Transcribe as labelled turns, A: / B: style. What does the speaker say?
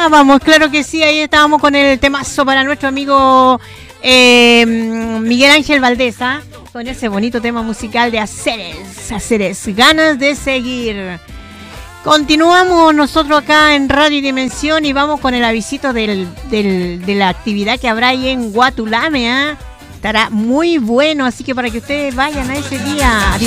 A: estábamos, claro que sí, ahí estábamos con el temazo para nuestro amigo Miguel Ángel Valdés, ¿ah? Con ese bonito tema musical de Haceres, ganas de seguir. Continuamos nosotros acá en Radio Dimensión y vamos con el avisito de la actividad que habrá ahí en Guatulame, ¿ah? Estará muy bueno, así que para que ustedes vayan a ese día.